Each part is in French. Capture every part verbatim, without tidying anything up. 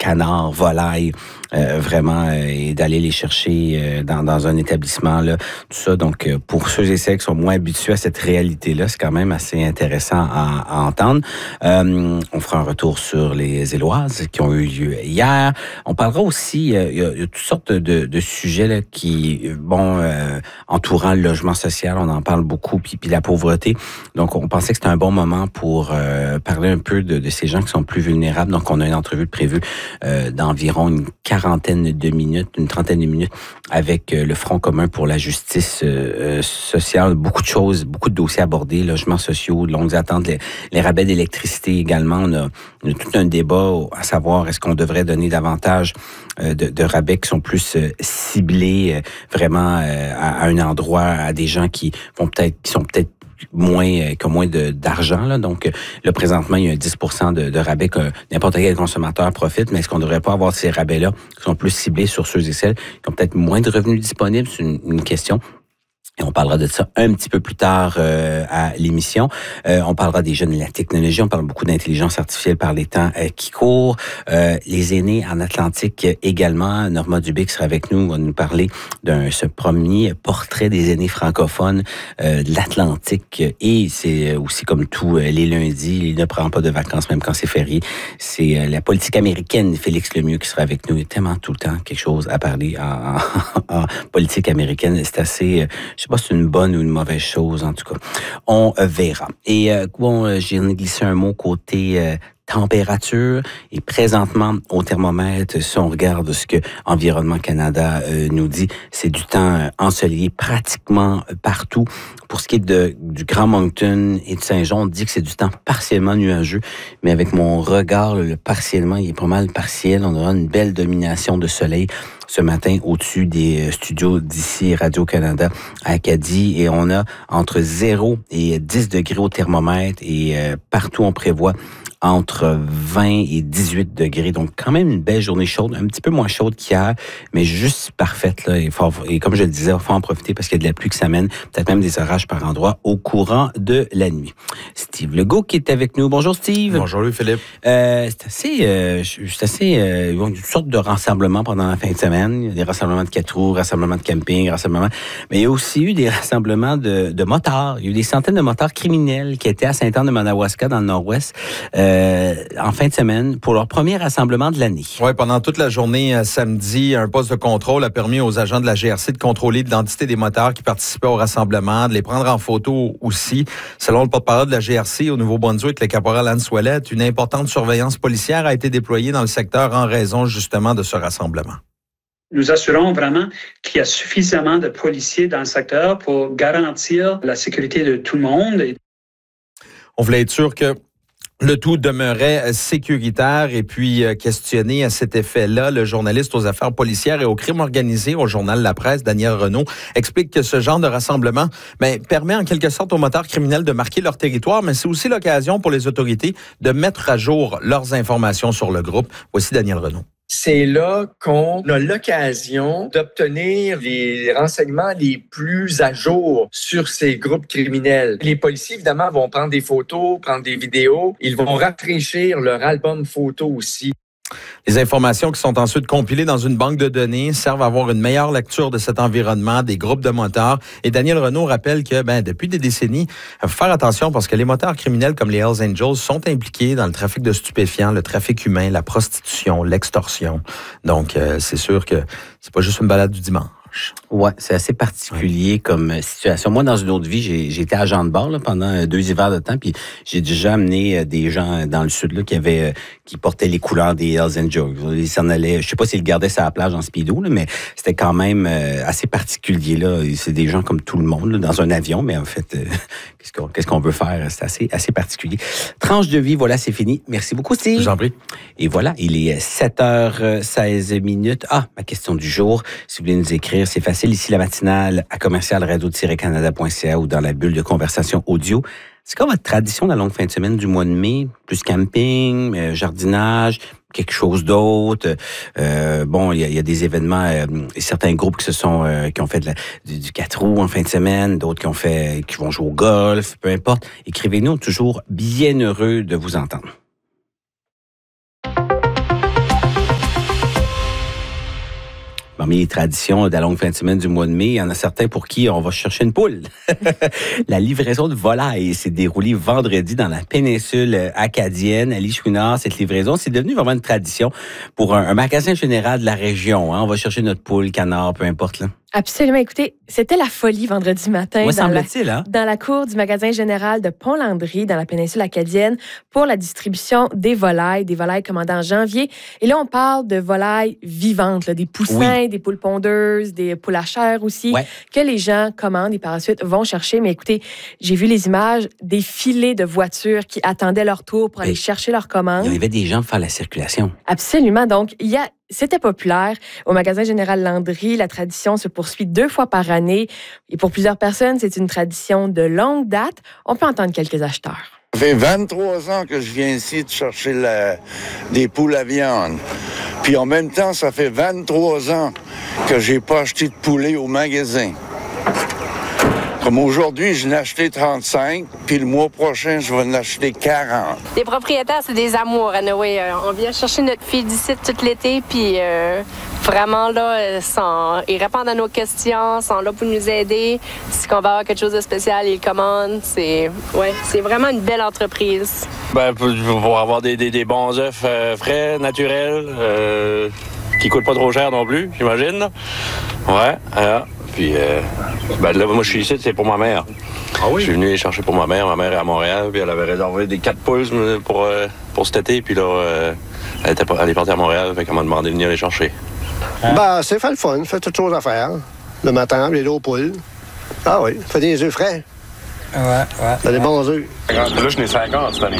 canards, volailles, euh, vraiment, euh, et d'aller les chercher euh, dans, dans un établissement, là, tout ça. Donc, euh, pour ceux et celles qui sont moins habitués à cette réalité-là, c'est quand même assez intéressant à, à entendre. Euh, on fera un retour sur les Éloises qui ont eu lieu hier. On parlera aussi, euh, il y a, il y a toutes sortes de, de sujets là, qui, bon, euh, entourant le logement social, on en parle beaucoup, puis, puis la pauvreté. Donc, on pensait que c'était un bon moment pour euh, parler un peu de, de ces gens qui sont plus vulnérables. Donc, on a une entrevue prévue euh, d'environ une quarantaine de minutes, une trentaine de minutes avec euh, le Front commun pour la justice euh, sociale. Beaucoup de choses, beaucoup de dossiers abordés, logements sociaux, de longues attentes, les, les rabais d'électricité également. On a, on a tout un débat à savoir est-ce qu'on devrait donner davantage euh, de, de rabais qui sont plus euh, ciblés euh, vraiment euh, à, à un endroit, à des gens qui vont peut-être, qui sont peut-être moins euh, qui ont moins de, d'argent. Là. Donc, euh, là, présentement, il y a un dix pour cent de, de rabais que n'importe quel consommateur profite, mais est-ce qu'on ne devrait pas avoir ces rabais-là qui sont plus ciblés sur ceux et celles qui ont peut-être moins de revenus disponibles? C'est une, une question. Et on parlera de ça un petit peu plus tard euh, à l'émission. Euh, on parlera des jeunes et de la technologie. On parle beaucoup d'intelligence artificielle par les temps euh, qui courent. Euh, les aînés en Atlantique euh, également. Norma Dubé qui sera avec nous va nous parler d'un ce premier portrait des aînés francophones euh, de l'Atlantique. Et c'est aussi comme tous euh, les lundis, il ne prend pas de vacances même quand c'est férié. C'est euh, la politique américaine, Félix Lemieux qui sera avec nous. Il y a tellement tout le temps quelque chose à parler en, en, en politique américaine. C'est assez... Euh, je sais pas si c'est une bonne ou une mauvaise chose, en tout cas. On verra. Et euh, bon, euh, j'ai glissé un mot côté euh, température. Et présentement, au thermomètre, si on regarde ce que Environnement Canada euh, nous dit, c'est du temps ensoleillé pratiquement partout. Pour ce qui est de, du Grand Moncton et de Saint-Jean, on dit que c'est du temps partiellement nuageux. Mais avec mon regard, le partiellement, il est pas mal partiel. On aura une belle domination de soleil ce matin au-dessus des studios d'ici Radio-Canada à Acadie. Et on a entre zéro et dix degrés au thermomètre. Et euh, partout, on prévoit entre vingt et dix-huit degrés. Donc, quand même une belle journée chaude, un petit peu moins chaude qu'hier, mais juste parfaite, là. Et, faut, et comme je le disais, il faut en profiter parce qu'il y a de la pluie qui s'amène, peut-être même des orages par endroits au courant de la nuit. Steve Legault qui est avec nous. Bonjour, Steve. Bonjour, Louis-Philippe. Euh, c'est assez, euh, c'est assez, euh, ils ont une sorte de rassemblement pendant la fin de semaine. Il y a des rassemblements de quatre roues, rassemblements de camping, rassemblements, mais il y a aussi eu des rassemblements de, de motards. Il y a eu des centaines de motards criminels qui étaient à Sainte-Anne-de-Madawaska dans le nord-ouest. Euh, en fin de semaine pour leur premier rassemblement de l'année. Oui, pendant toute la journée euh, samedi, un poste de contrôle a permis aux agents de la G R C de contrôler l'identité des motards qui participaient au rassemblement, de les prendre en photo aussi. Selon le porte-parole de la G R C au Nouveau-Brunswick, le caporal Anne Ouellette, une importante surveillance policière a été déployée dans le secteur en raison justement de ce rassemblement. Nous assurons vraiment qu'il y a suffisamment de policiers dans le secteur pour garantir la sécurité de tout le monde. On voulait être sûr que le tout demeurait sécuritaire et puis questionné à cet effet-là, le journaliste aux affaires policières et au crime organisé au journal La Presse, Daniel Renaud, explique que ce genre de rassemblement ben, permet en quelque sorte aux motards criminels de marquer leur territoire, mais c'est aussi l'occasion pour les autorités de mettre à jour leurs informations sur le groupe. Voici Daniel Renaud. C'est là qu'on a l'occasion d'obtenir les renseignements les plus à jour sur ces groupes criminels. Les policiers, évidemment, vont prendre des photos, prendre des vidéos. Ils vont rafraîchir leur album photo aussi. Les informations qui sont ensuite compilées dans une banque de données servent à avoir une meilleure lecture de cet environnement, des groupes de motards. Et Daniel Renaud rappelle que ben, depuis des décennies, il faut faire attention parce que les motards criminels comme les Hells Angels sont impliqués dans le trafic de stupéfiants, le trafic humain, la prostitution, l'extorsion. Donc, euh, c'est sûr que c'est pas juste une balade du dimanche. Ouais, c'est assez particulier ouais. comme situation. Moi, dans une autre vie, j'ai, j'ai été agent de bar là, pendant deux hivers de temps, puis j'ai déjà amené des gens dans le sud là, qui avaient, qui portaient les couleurs des Hells Angels. Ils s'en allaient, je sais pas s'ils gardaient ça à la plage en speedo, là, mais c'était quand même assez particulier là. C'est des gens comme tout le monde là, dans un avion, mais en fait, euh, qu'est-ce qu'on, qu'est-ce qu'on veut faire C'est assez, assez particulier. Tranche de vie, voilà, c'est fini. Merci beaucoup, Steve. Je vous en prie. Et voilà, il est sept heures seize minutes. Ah, ma question du jour. Si vous voulez nous écrire, c'est facile. Ici, la matinale à commercial radio tiret canada point c a ou dans la bulle de conversation audio. C'est quoi votre tradition de la longue fin de semaine du mois de mai? Plus camping, euh, jardinage, quelque chose d'autre. Euh, bon, il y, y a des événements, euh, certains groupes qui se sont, euh, qui ont fait de la, du, du quatre roues en fin de semaine, d'autres qui ont fait, qui vont jouer au golf, peu importe. Écrivez-nous, toujours bien heureux de vous entendre. Parmi les traditions de la longue fin de semaine du mois de mai, il y en a certains pour qui on va chercher une poule. La livraison de volailles s'est déroulée vendredi dans la péninsule acadienne, à Lishwina. Cette livraison, c'est devenu vraiment une tradition pour un, un magasin général de la région. Hein. On va chercher notre poule, canard, peu importe, là. Absolument. Écoutez, c'était la folie vendredi matin Moi, dans, la, hein? dans la cour du magasin général de Pont-Landry, dans la péninsule acadienne, pour la distribution des volailles, des volailles commandées en janvier. Et là, on parle de volailles vivantes, là, des poussins, oui. des poules pondeuses, des poules à chair aussi, ouais. que les gens commandent et par la suite vont chercher. Mais écoutez, j'ai vu les images des filets de voitures qui attendaient leur tour pour aller Et chercher leur commande. Il y avait des gens pour faire la circulation. Absolument. Donc, il y a C'était populaire. Au magasin général Landry, la tradition se poursuit deux fois par année. Et pour plusieurs personnes, c'est une tradition de longue date. On peut entendre quelques acheteurs. Ça fait vingt-trois ans que je viens ici de chercher la, des poules à viande. Puis en même temps, ça fait vingt-trois ans que j'ai pas acheté de poulet au magasin. Comme aujourd'hui, je n'ai acheté trente-cinq, puis le mois prochain, je vais en acheter quarante. Les propriétaires, c'est des amours, anyway. Euh, on vient chercher notre fille d'ici tout l'été, puis euh, vraiment, là, sont, ils répondent à nos questions, sont là pour nous aider. Si on va avoir quelque chose de spécial, ils commandent. C'est, ouais, c'est vraiment une belle entreprise. Ben, pour, pour avoir des, des, des bons œufs euh, frais, naturels, euh, qui coûtent pas trop cher non plus, j'imagine. Ouais, alors... Puis, euh, ben là, moi, je suis ici, c'est pour ma mère. Ah oui? Je suis venu les chercher pour ma mère. Ma mère est à Montréal, puis elle avait réservé des quatre poules pour, euh, pour cet été. Puis là, euh, elle, était, elle est partie à Montréal, fait qu'elle m'a demandé de venir les chercher. Hein? Ben, c'est fait le fun, fait toutes choses à faire. Le matin, les deux poules. Ah oui, fait des œufs frais. Ouais, ouais. Fait des bons œufs. Là, je n'ai cinquante cette année.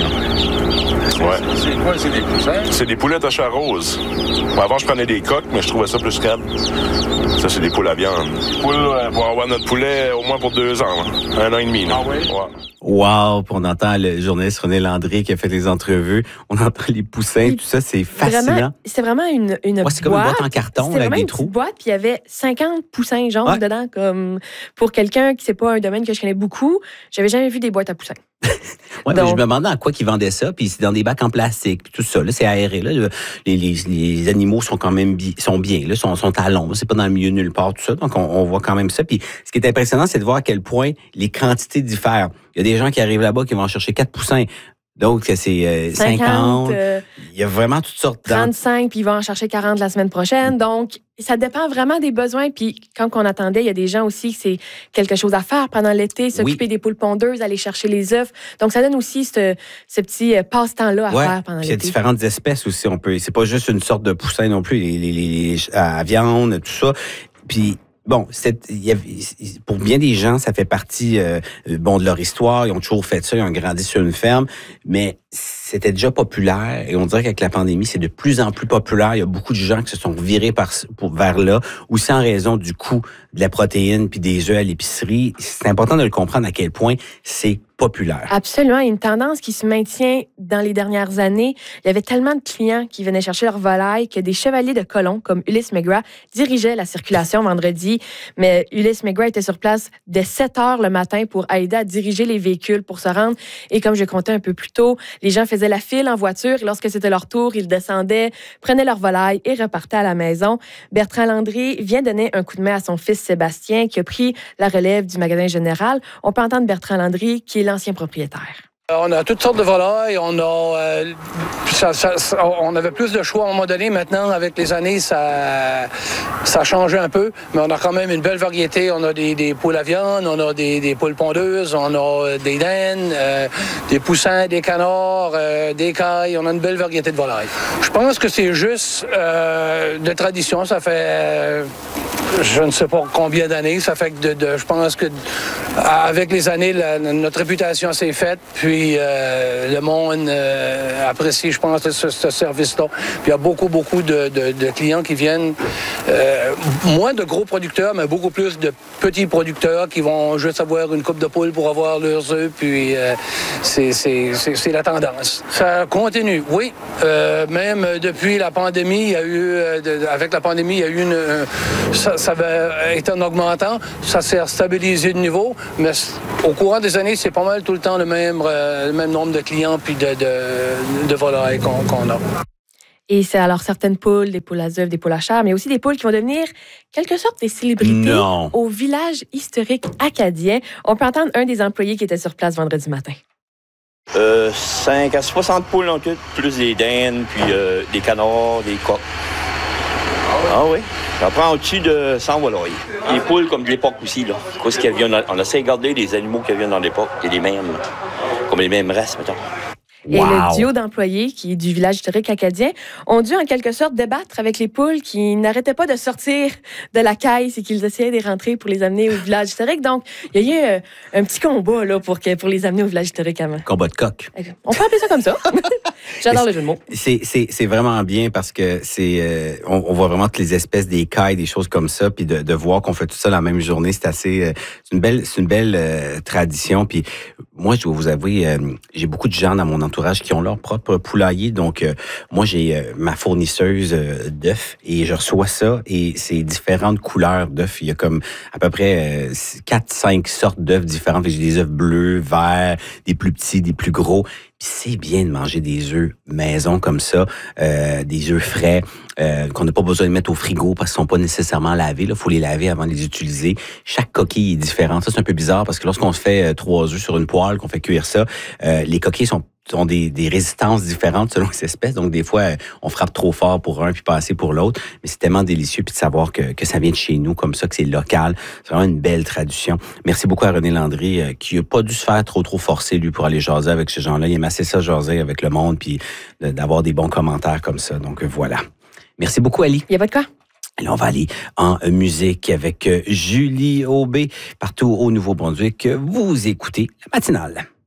Ouais. C'est quoi? C'est des poussins? C'est des poulettes à chair rose. Bon, avant, je prenais des coques, mais je trouvais ça plus raide. Ça, c'est des poules à viande. Des poules euh, pour avoir notre poulet au moins pour deux ans. Là. Un an et demi. Là. Ah oui? Ouais. Wow! Puis on entend le journaliste René Landry qui a fait les entrevues. On entend les poussins, et tout ça, c'est fascinant. Vraiment, c'est vraiment une, une ouais, boîte. C'est comme une boîte en carton, là, avec des trous. Une boîte, puis il y avait cinquante poussins jaunes ouais. dedans. Comme pour quelqu'un qui c'est pas un domaine que je connais beaucoup, j'avais jamais vu des boîtes à poussins. Ouais, donc, je me demandais à quoi qu'ils vendaient ça, puis c'est dans des bacs en plastique, puis tout ça. Là, c'est aéré. Là, les, les, les animaux sont quand même bi- sont bien, là, sont, sont à l'ombre. C'est pas dans le milieu nulle part, tout ça. Donc, on, on voit quand même ça. Puis, ce qui est impressionnant, c'est de voir à quel point les quantités diffèrent. Il y a des gens qui arrivent là-bas qui vont en chercher quatre poussins. Donc, c'est euh, cinquante. cinquante euh, il y a vraiment toutes sortes de... trente-cinq, puis ils vont en chercher quarante la semaine prochaine. Donc, ça dépend vraiment des besoins. Puis, quand on attendait, il y a des gens aussi que c'est quelque chose à faire pendant l'été, s'occuper oui. des poules pondeuses, aller chercher les œufs. Donc, ça donne aussi ce, ce petit passe-temps-là à ouais. faire pendant puis l'été. Il y a différentes espèces aussi. On peut, c'est pas juste une sorte de poussin non plus, les, les, les, les à viande, tout ça. Puis... Bon, c'est, y a, pour bien des gens, ça fait partie euh, bon de leur histoire. Ils ont toujours fait ça, ils ont grandi sur une ferme, mais c'était déjà populaire. Et on dirait qu'avec la pandémie, c'est de plus en plus populaire. Il y a beaucoup de gens qui se sont virés par, pour, vers là, aussi en raison du coût de la protéine puis des œufs à l'épicerie. C'est important de le comprendre à quel point c'est populaire. Absolument. Il y a une tendance qui se maintient dans les dernières années. Il y avait tellement de clients qui venaient chercher leur volaille que des chevaliers de colons comme Ulysse McGrath dirigeaient la circulation vendredi. Mais Ulysse McGrath était sur place dès sept heures le matin pour aider à diriger les véhicules pour se rendre. Et comme je comptais un peu plus tôt, les gens faisaient la file en voiture. Et lorsque c'était leur tour, ils descendaient, prenaient leur volaille et repartaient à la maison. Bertrand Landry vient donner un coup de main à son fils Sébastien qui a pris la relève du magasin général. On peut entendre Bertrand Landry qui est l'ancien propriétaire. On a toutes sortes de volailles. On a, euh, ça, ça, ça, on avait plus de choix à un moment donné. Maintenant, avec les années, ça, ça a changé un peu. Mais on a quand même une belle variété. On a des, des poules à viande, on a des, des poules pondeuses, on a des daims, euh, des poussins, des canards, euh, des cailles. On a une belle variété de volailles. Je pense que c'est juste euh, de tradition. Ça fait... Euh, je ne sais pas combien d'années. Ça fait que de, de, je pense que avec les années, la, notre réputation s'est faite. Puis euh, le monde euh, apprécie, je pense, ce, ce service-là. Puis il y a beaucoup, beaucoup de, de, de clients qui viennent. Euh, moins de gros producteurs, mais beaucoup plus de petits producteurs qui vont juste avoir une coupe de poule pour avoir leurs œufs. Puis euh, c'est, c'est, c'est, c'est la tendance. Ça continue, oui. Euh, même depuis la pandémie, il y a eu, euh, de, avec la pandémie, il y a eu une... Euh, ça, ça avait été en augmentant. Ça s'est stabilisé de niveau, mais au courant des années, c'est pas mal tout le temps le même, euh, le même nombre de clients puis de, de, de volailles qu'on, qu'on a. Et c'est alors certaines poules, des poules à œufs, des poules à chair, mais aussi des poules qui vont devenir quelque sorte des célébrités non. au village historique acadien. On peut entendre un des employés qui était sur place vendredi matin. Euh, cinq à soixante poules en tout, plus des dindes, puis euh, des canards, des coqs. Ah oui? Ça prend au-dessus de cent volailles. Les poules comme de l'époque aussi, là. Qu'est-ce qu'il y a, on essaie de garder les animaux qui viennent dans l'époque, et les mêmes, comme les mêmes races, mettons. Et wow. le duo d'employés qui est du village historique acadien ont dû en quelque sorte débattre avec les poules qui n'arrêtaient pas de sortir de la caisse et qu'ils essayaient de rentrer pour les amener au village historique. Donc, il y a eu un, un petit combat là, pour, que, pour les amener au village historique avant. Combat de coq. On peut appeler ça comme ça. J'adore le jeu de mots. C'est, c'est, c'est vraiment bien parce que c'est, euh, on, on voit vraiment toutes les espèces d'écailles, des choses comme ça, puis de, de voir qu'on fait tout ça la même journée, c'est assez, euh, c'est une belle, c'est une belle euh, tradition. Puis moi, je dois vous avouer, euh, j'ai beaucoup de gens dans mon entourage qui ont leur propre poulailler. Donc, euh, moi, j'ai euh, ma fournisseuse euh, d'œufs et je reçois ça et c'est différentes couleurs d'œufs. Il y a comme à peu près euh, quatre cinq sortes d'œufs différents. J'ai des œufs bleus, verts, des plus petits, des plus gros. Puis c'est bien de manger des œufs maison comme ça, euh, des œufs frais, euh, qu'on n'a pas besoin de mettre au frigo parce qu'ils sont pas nécessairement lavés. Il faut les laver avant de les utiliser. Chaque coquille est différente. Ça, c'est un peu bizarre parce que lorsqu'on se fait euh, trois œufs sur une poêle, qu'on fait cuire ça, euh, les coquilles sont ont des, des résistances différentes selon les espèces. Donc, des fois, on frappe trop fort pour un puis pas assez pour l'autre. Mais c'est tellement délicieux puis de savoir que, que ça vient de chez nous comme ça, que c'est local. C'est vraiment une belle tradition. Merci beaucoup à René Landry euh, qui n'a pas dû se faire trop, trop forcer, lui, pour aller jaser avec ces gens-là. Il aime assez ça, jaser avec le monde puis de, d'avoir des bons commentaires comme ça. Donc, euh, voilà. Merci beaucoup, Ali. Il n'y a pas de quoi. Et là, on va aller en musique avec Julie Aubé. Partout au Nouveau-Brunswick, vous écoutez La Matinale.